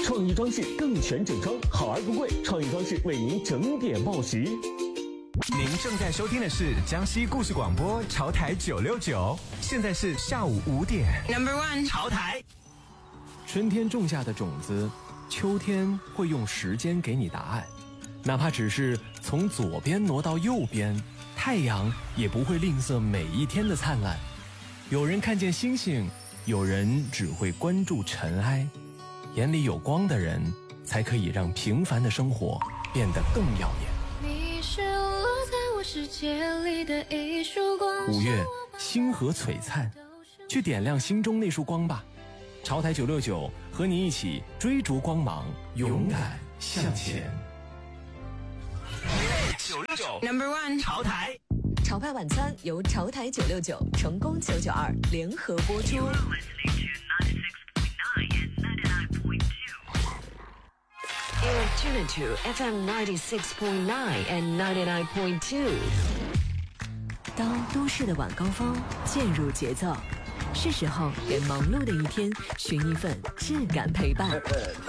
创意装饰更全整装，好而不贵。创意装饰为您整点报时。 您正在收听的是江西故事广播潮台969，现在是下午5点。 Number one， 潮台。 春天种下的种子，秋天会用时间给你答案。哪怕只是从左边挪到右边，太阳也不会吝啬每一天的灿烂。有人看见星星，有人只会关注尘埃。眼里有光的人，才可以让平凡的生活变得更耀眼。 你是落在我世界里的一束光。 5月，星河璀璨，去点亮心中那束光吧。潮台969和你一起追逐光芒，勇敢向前。 969 Number one， 潮台。 潮派晚餐由潮台969、成功992联合播出。 You're tuned to FM 96.9 and 99.2。 当都市的晚高峰渐入节奏，是时候给忙碌的一天寻一份质感陪伴。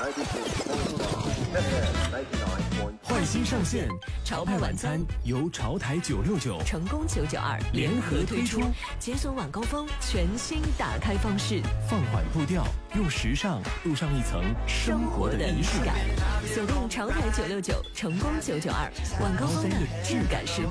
换新上线，潮派晚餐由潮台969、 成功992 联合推出， 解锁晚高峰全新打开方式， 放缓步调，用时尚镀上一层生活的仪式感。 锁定潮台969、成功992晚高峰的质感时